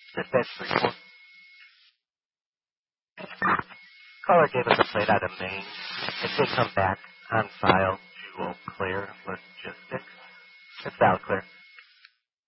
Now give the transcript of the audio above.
Dispatch 3-4. Caller gave us a plate out of Maine. It did come back on file. Jewel Clear Logistics. It's valid clear.